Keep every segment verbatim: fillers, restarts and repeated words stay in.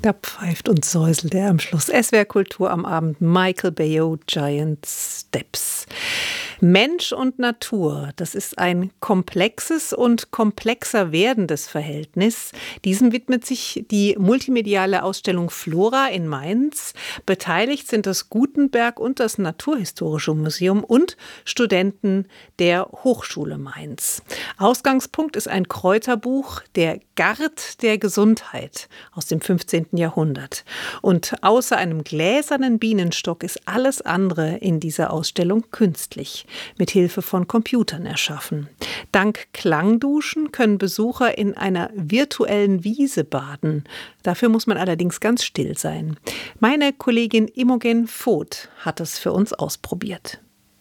Da pfeift und säuselt er am Schluss. S W R Kultur am Abend. Michael Baio, Giant Steps. Mensch und Natur, das ist ein komplexes und komplexer werdendes Verhältnis. Diesem widmet sich die multimediale Ausstellung Flora in Mainz. Beteiligt sind das Gutenberg und das Naturhistorische Museum und Studenten der Hochschule Mainz. Ausgangspunkt ist ein Kräuterbuch, der Gard der Gesundheit aus dem fünfzehnten Jahrhundert. Und außer einem gläsernen Bienenstock ist alles andere in dieser Ausstellung künstlich, mit Hilfe von Computern erschaffen. Dank Klangduschen können Besucher in einer virtuellen Wiese baden. Dafür muss man allerdings ganz still sein. Meine Kollegin Imogen Voth hat es für uns ausprobiert.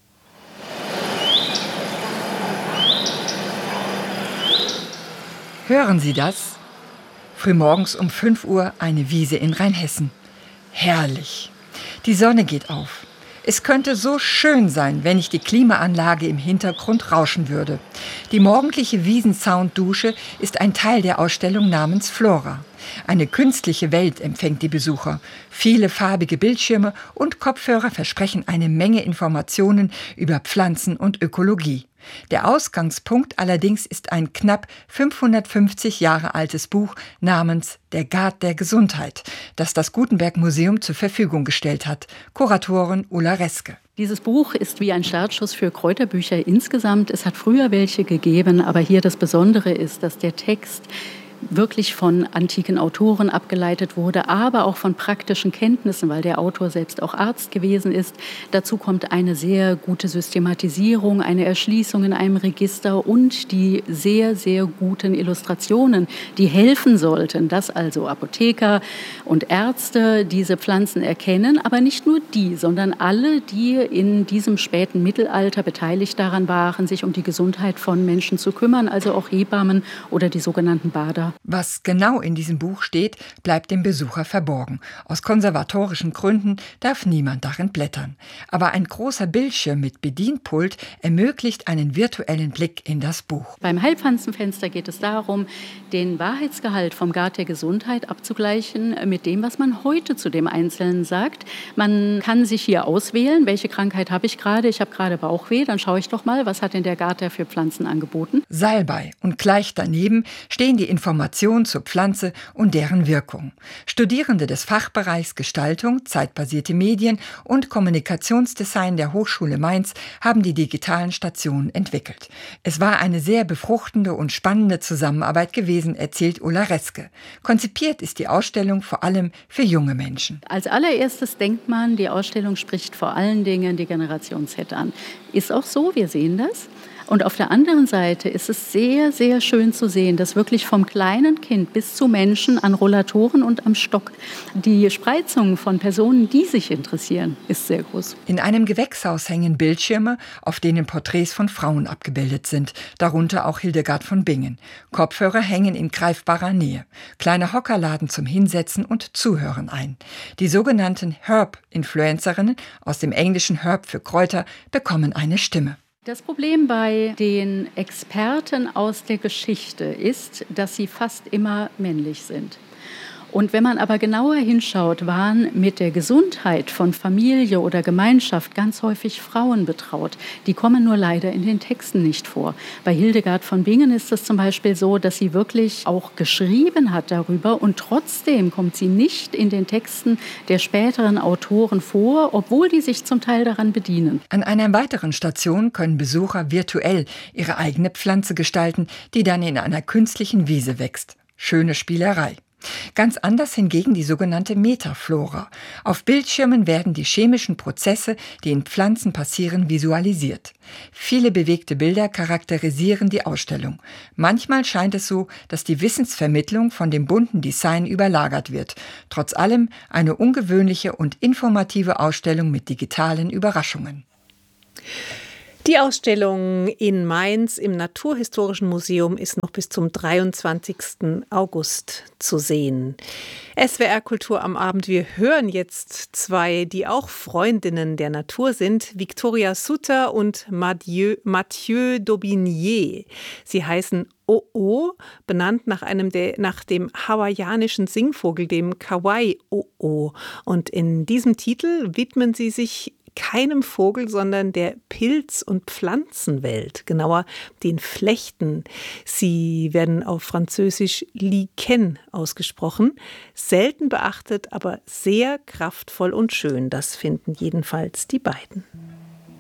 Hören Sie das? Frühmorgens um fünf Uhr eine Wiese in Rheinhessen. Herrlich. Die Sonne geht auf. Es könnte so schön sein, wenn nicht die Klimaanlage im Hintergrund rauschen würde. Die morgendliche Wiesensounddusche ist ein Teil der Ausstellung namens Flora. Eine künstliche Welt empfängt die Besucher. Viele farbige Bildschirme und Kopfhörer versprechen eine Menge Informationen über Pflanzen und Ökologie. Der Ausgangspunkt allerdings ist ein knapp fünfhundertfünfzig Jahre altes Buch namens Der Gard der Gesundheit, das das Gutenberg Museum zur Verfügung gestellt hat. Kuratorin Ulla Reske. Dieses Buch ist wie ein Startschuss für Kräuterbücher insgesamt. Es hat früher welche gegeben, aber hier das Besondere ist, dass der Text wirklich von antiken Autoren abgeleitet wurde, aber auch von praktischen Kenntnissen, weil der Autor selbst auch Arzt gewesen ist. Dazu kommt eine sehr gute Systematisierung, eine Erschließung in einem Register und die sehr, sehr guten Illustrationen, die helfen sollten, dass also Apotheker und Ärzte diese Pflanzen erkennen, aber nicht nur die, sondern alle, die in diesem späten Mittelalter beteiligt daran waren, sich um die Gesundheit von Menschen zu kümmern, also auch Hebammen oder die sogenannten Bader. Was genau in diesem Buch steht, bleibt dem Besucher verborgen. Aus konservatorischen Gründen darf niemand darin blättern. Aber ein großer Bildschirm mit Bedienpult ermöglicht einen virtuellen Blick in das Buch. Beim Heilpflanzenfenster geht es darum, den Wahrheitsgehalt vom Gard der Gesundheit abzugleichen mit dem, was man heute zu dem Einzelnen sagt. Man kann sich hier auswählen, welche Krankheit habe ich gerade. Ich habe gerade Bauchweh, dann schaue ich doch mal, was hat denn der Gard für Pflanzen angeboten. Salbei und gleich daneben stehen die Informationen zur Pflanze und deren Wirkung. Studierende des Fachbereichs Gestaltung, zeitbasierte Medien und Kommunikationsdesign der Hochschule Mainz haben die digitalen Stationen entwickelt. Es war eine sehr befruchtende und spannende Zusammenarbeit gewesen, erzählt Ulla Reske. Konzipiert ist die Ausstellung vor allem für junge Menschen. Als allererstes denkt man, die Ausstellung spricht vor allen Dingen die Generation Z an. Ist auch so, wir sehen das. Und auf der anderen Seite ist es sehr, sehr schön zu sehen, dass wirklich vom kleinen Kind bis zu Menschen an Rollatoren und am Stock die Spreizung von Personen, die sich interessieren, ist sehr groß. In einem Gewächshaus hängen Bildschirme, auf denen Porträts von Frauen abgebildet sind, darunter auch Hildegard von Bingen. Kopfhörer hängen in greifbarer Nähe. Kleine Hocker laden zum Hinsetzen und Zuhören ein. Die sogenannten Herb-Influencerinnen, aus dem englischen Herb für Kräuter, bekommen eine Stimme. Das Problem bei den Experten aus der Geschichte ist, dass sie fast immer männlich sind. Und wenn man aber genauer hinschaut, waren mit der Gesundheit von Familie oder Gemeinschaft ganz häufig Frauen betraut. Die kommen nur leider in den Texten nicht vor. Bei Hildegard von Bingen ist es zum Beispiel so, dass sie wirklich auch geschrieben hat darüber und trotzdem kommt sie nicht in den Texten der späteren Autoren vor, obwohl die sich zum Teil daran bedienen. An einer weiteren Station können Besucher virtuell ihre eigene Pflanze gestalten, die dann in einer künstlichen Wiese wächst. Schöne Spielerei. Ganz anders hingegen die sogenannte Metaflora. Auf Bildschirmen werden die chemischen Prozesse, die in Pflanzen passieren, visualisiert. Viele bewegte Bilder charakterisieren die Ausstellung. Manchmal scheint es so, dass die Wissensvermittlung von dem bunten Design überlagert wird. Trotz allem eine ungewöhnliche und informative Ausstellung mit digitalen Überraschungen. Die Ausstellung in Mainz im Naturhistorischen Museum ist noch bis zum dreiundzwanzigsten August zu sehen. S W R Kultur am Abend. Wir hören jetzt zwei, die auch Freundinnen der Natur sind, Victoria Sutter und Mathieu, Mathieu Daubigné. Sie heißen O'o, benannt nach einem der, nach dem hawaiianischen Singvogel, dem Kauai-O'o. Und in diesem Titel widmen sie sich keinem Vogel, sondern der Pilz- und Pflanzenwelt, genauer den Flechten. Sie werden auf Französisch Lichen ausgesprochen. Selten beachtet, aber sehr kraftvoll und schön. Das finden jedenfalls die beiden.